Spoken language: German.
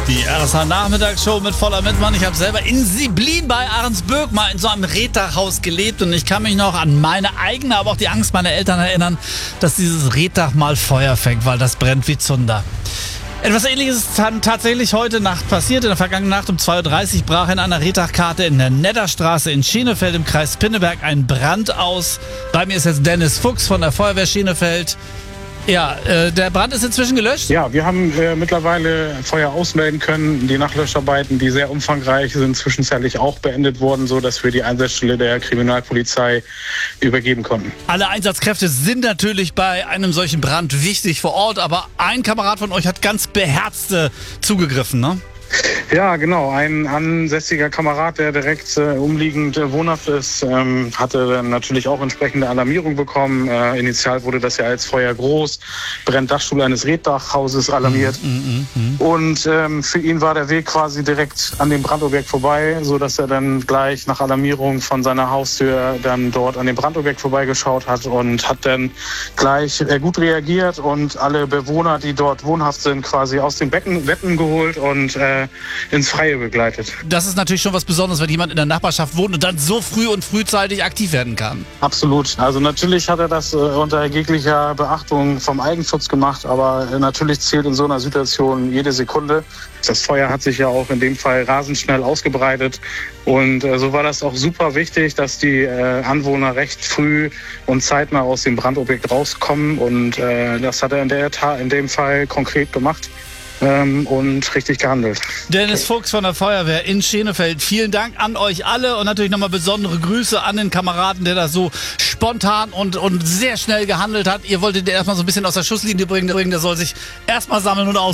Die RSH-Nachmittagsshow mit Voller Mitmann. Ich habe selber in Sieblin bei Ahrensböck mal in so einem Reddachhaus gelebt und ich kann mich noch an meine eigene, aber auch die Angst meiner Eltern erinnern, dass dieses Reddach mal Feuer fängt, weil das brennt wie Zunder. Etwas Ähnliches ist dann tatsächlich heute Nacht passiert. In der vergangenen Nacht um 2.30 Uhr brach in einer Reddachkarte in der Nedderstraße in Schenefeld im Kreis Pinneberg ein Brand aus. Bei mir ist jetzt Dennis Fuchs von der Feuerwehr Schenefeld. Ja, der Brand ist inzwischen gelöscht? Ja, wir haben mittlerweile Feuer ausmelden können. Die Nachlöscharbeiten, die sehr umfangreich sind, zwischenzeitlich auch beendet worden, sodass wir die Einsatzstelle der Kriminalpolizei übergeben konnten. Alle Einsatzkräfte sind natürlich bei einem solchen Brand wichtig vor Ort, aber ein Kamerad von euch hat ganz beherzt zugegriffen, ne? Ja, genau. Ein ansässiger Kamerad, der direkt umliegend wohnhaft ist, hatte dann natürlich auch entsprechende Alarmierung bekommen. Initial wurde das ja als Feuer groß, Brenndachstuhl eines Reddachhauses alarmiert. Und für ihn war der Weg quasi direkt an dem Brandobjekt vorbei, sodass er dann gleich nach Alarmierung von seiner Haustür dann dort an dem Brandobjekt vorbeigeschaut hat und hat dann gleich gut reagiert und alle Bewohner, die dort wohnhaft sind, quasi aus den Betten geholt und ins Freie begleitet. Das ist natürlich schon was Besonderes, wenn jemand in der Nachbarschaft wohnt und dann so früh und frühzeitig aktiv werden kann. Absolut. Also natürlich hat er das unter jeglicher Beachtung vom Eigenschutz gemacht, aber natürlich zählt in so einer Situation jede Sekunde. Das Feuer hat sich ja auch in dem Fall rasend schnell ausgebreitet und so war das auch super wichtig, dass die Anwohner recht früh und zeitnah aus dem Brandobjekt rauskommen und das hat er in dem Fall konkret gemacht. Und richtig gehandelt. Dennis Fuchs von der Feuerwehr in Schenefeld. Vielen Dank an euch alle und natürlich nochmal besondere Grüße an den Kameraden, der da so spontan und sehr schnell gehandelt hat. Ihr wolltet den erstmal so ein bisschen aus der Schusslinie bringen, der soll sich erstmal sammeln und aus